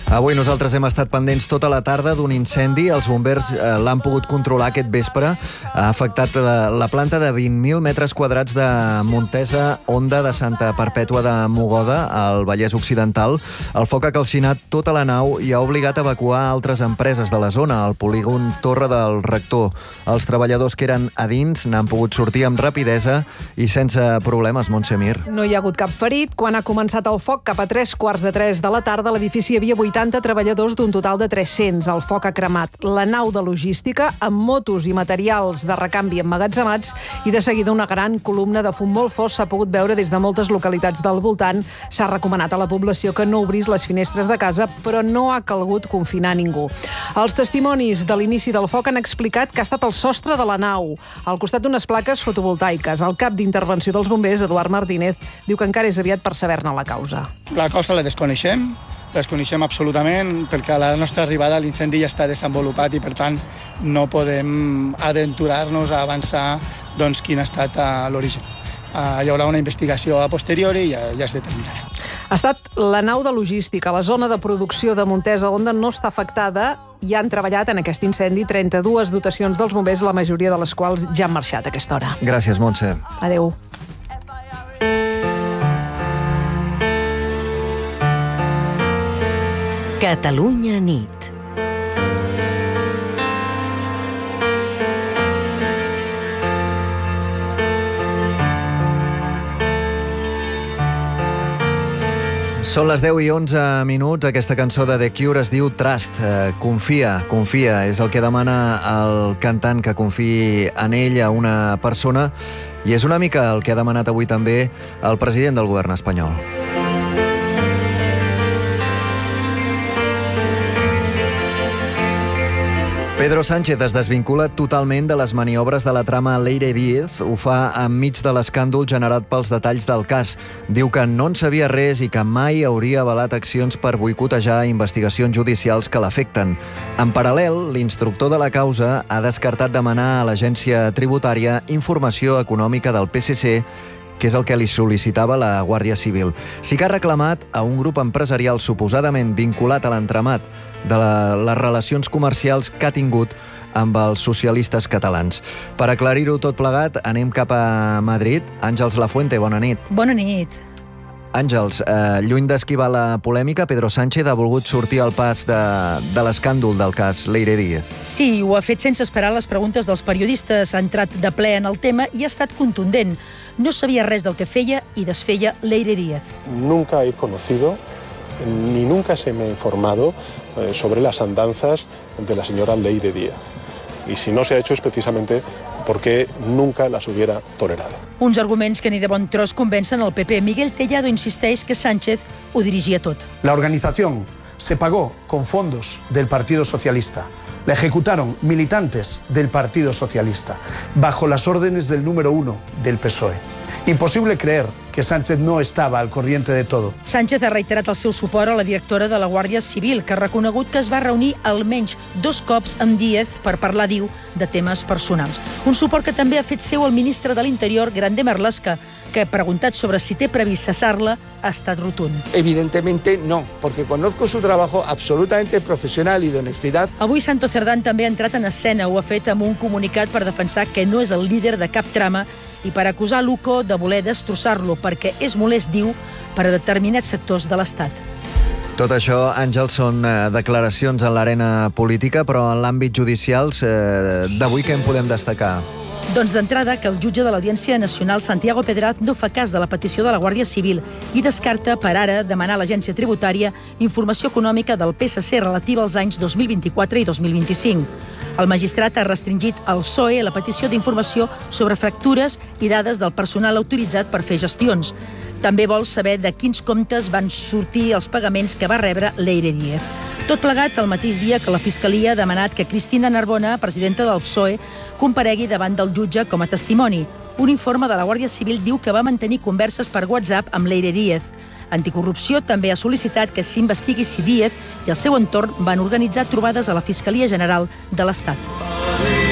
Avui nosaltres hem estat pendents tota la tarda d'un incendi. Els bombers l'han pogut controlar aquest vespre. Ha afectat la planta de 20.000 metres quadrats de Montesa Honda de Santa Perpètua de Mogoda, al Vallès Occidental. El foc ha calcinat tota la nau i ha obligat a evacuar altres empreses de la zona, al polígon Torre del Rector. Els treballadors que eren a dins n'han pogut sortir amb rapidesa i sense problemes, Montse Mir. No hi ha hagut cap ferit. Quan ha començat el foc, cap a 3:15 de la tarda, a l'edifici hi havia 80 treballadors d'un total de 300. El foc ha cremat la nau de logística amb motos i materials de recanvi emmagatzemats i de seguida una gran columna de fum molt fos s'ha pogut veure des de moltes localitats del voltant. S'ha recomanat a la població que no obrís les finestres de casa, però no ha calgut confinar ningú. Els testimonis de l'inici del foc han explicat que ha estat el sostre de la nau, al costat d'unes plaques fotovoltaiques. El cap d'intervenció dels bombers, Eduard Martínez, diu que encara és aviat per saber-ne la causa. La causa la desconeixem absolutament, perquè a la nostra arribada l'incendi ja està desenvolupat i per tant no podem aventurar-nos a avançar quin ha estat l'origen. Hi haurà una investigació a posteriori i ja es determinarà. Ha estat la nau de logística. La zona de producció de Montesa Honda no està afectada i han treballat en aquest incendi 32 dotacions dels bombers, la majoria de les quals ja han marxat a aquesta hora. Gràcies, Montse. Adéu. Catalunya nit. Són les 10:11. Aquesta cançó de The Cure es diu Trust. Confia. És el que demana el cantant, que confiï en ell, a una persona, i és una mica el que ha demanat avui també el president del govern espanyol. Pedro Sánchez es desvincula totalment de les maniobres de la trama Leire Díez. Ho fa enmig de l'escàndol generat pels detalls del cas. Diu que no en sabia res i que mai hauria avalat accions per boicotejar investigacions judicials que l'afecten. En paral·lel, l'instructor de la causa ha descartat demanar a l'agència tributària informació econòmica del PSC, que és el que li sol·licitava la Guàrdia Civil. Sí que ha reclamat a un grup empresarial suposadament vinculat a l'entramat de les relacions comercials que ha tingut amb els socialistes catalans. Per aclarir-ho tot plegat, anem cap a Madrid. Àngels Lafuente, bona nit. Bona nit. Àngels, lluny d'esquivar la polèmica, Pedro Sánchez ha volgut sortir al pas de l'escàndol del cas Leire Díez. Sí, ho ha fet sense esperar les preguntes dels periodistes. Ha entrat de ple en el tema i ha estat contundent. No sabia res del que feia i desfeia Leire Díez. Nunca he conocido ni nunca se me ha informado sobre las andanzas de la señora Leire Díez. Y si no se ha hecho es precisamente porque nunca las hubiera tolerado. Uns arguments que ni de bon tros convencen el PP. Miguel Tellado insisteix que Sánchez ho dirigia tot. La organización se pagó con fondos del Partido Socialista. La ejecutaron militantes del Partido Socialista, bajo las órdenes del número 1 del PSOE. Imposible creer que Sánchez no estava al corriente de todo. Sánchez ha reiterat el seu suport a la directora de la Guàrdia Civil, que ha reconegut que es va reunir almenys 2 cops amb Díez per parlar, diu, de temes personals. Un suport que també ha fet seu el ministre de l'Interior, Grande Marlaska, que, preguntat sobre si té previst cessar-la, ha estat rotund. Evidentemente no, porque conozco su trabajo absolutamente profesional y de honestidad. Avui Santo Cerdán també ha entrat en escena. Ho ha fet amb un comunicat per defensar que no és el líder de cap trama i per acusar l'UCO de voler destrossar-lo, perquè és molest, diu, per a determinats sectors de l'Estat. Tot això, Àngels, són declaracions en l'arena política, però en l'àmbit judicial d'avui què en podem destacar? Doncs d'entrada que el jutge de l'Audiència Nacional, Santiago Pedraz, no fa cas de la petició de la Guàrdia Civil i descarta per ara demanar a l'agència tributària informació econòmica del PSC relativa als anys 2024 i 2025. El magistrat ha restringit al PSOE la petició d'informació sobre fractures i dades del personal autoritzat per fer gestions. També vol saber de quins comptes van sortir els pagaments que va rebre Leire Díez. Tot plegat el mateix dia que la Fiscalia ha demanat que Cristina Narbona, presidenta del PSOE, comparegui davant del jutge com a testimoni. Un informe de la Guàrdia Civil diu que va mantenir converses per WhatsApp amb Leire Díez. Anticorrupció també ha sol·licitat que s'investigui si Díez i el seu entorn van organitzar trobades a la Fiscalia General de l'Estat.